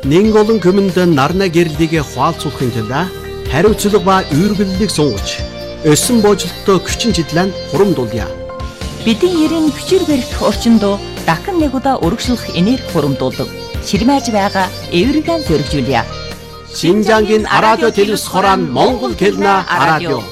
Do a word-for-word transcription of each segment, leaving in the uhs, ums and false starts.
Нэн олон хүмүнд нарна гэрлийг хуалцуулахын тулд хариуцлага ба үүргэллийг сунгаж, өсөн боожлолттой хүчин чиглэн хурамдуулъя. Бидний ерийн хүчээр барих орчинд дахин нэг удаа өргөжлөх энерги хурамдуулдаг. Ширмэж байгаа эвригэн зөргижүүлье. Шинжангийн радио телевиз хорон Монгол хэлнэ радио.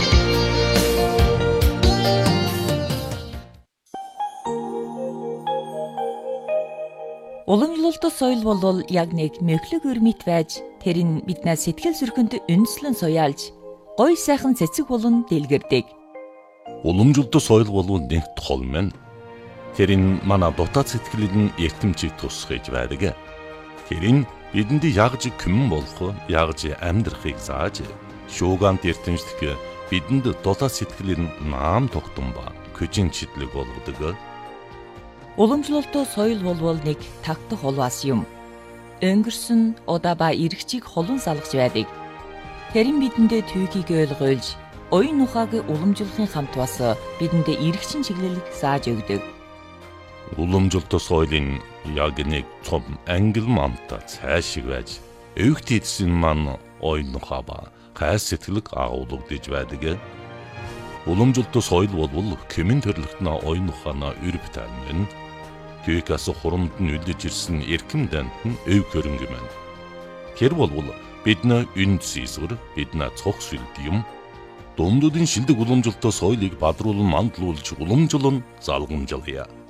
Уламжлалт соёл бол яг нэг мөхлөг өрмөт байж тэр нь биднээс сэтгэл зүрхэнд үндэслэн суяалж гоё сайхан цэцэг болон дэлгэрдэг. Уламжлалт соёл бол нэг тол мэн. Тэр нь манай дотоод сэтгэлийн эртэмжийг тусгаж байдаг. Тэр нь бидэнд ягж хүмүн болох, ягж амьдрахыг зааж, шуугант эртэмжлэх бидэнд дотоод сэтгэлийн наам тогтсон ба хүчин чиглэг болгодог. Уламжлалт соёл бол нэг тагтах улаас юм. Өнгөрсөн удаа ба иргэчийг холон салгаж байдаг. Тэр нь бидэндээ түүхийг ойлгуулж, оюун ухааг уламжлахын хамт бас бидэндээ иргэчин чиглэлийг зааж өгдөг. Уламжлалт соёлын яг нэг том ангил мамта цаашиг байж, өвгт эдсэн маань оюун ухаа ба хайс сэтгэлэг агуулгадж байдаг. Уламжлалт соёл бол хэмээн төрлөختнө оюун ухаанаа өрөвтөн мэн. Түүхээс хурамд нь үлдэж ирсэн эрхэм дант нь өв хөрөнгө мэн. Тэр бол бидний үнд зэсвэр, бидний цогц сүлд юм. Дундуудын шилдэг уламжлалт соёлыг бадруулан мандлуулж уламжлан залгамжлая.